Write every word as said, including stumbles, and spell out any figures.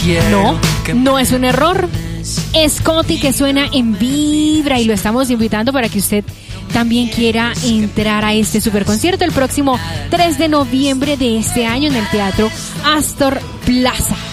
No, no es un error. Es Coti que suena en Vibra y lo estamos invitando para que usted también quiera entrar a este superconcierto el próximo tres de noviembre de este año en el Teatro Astor Plaza.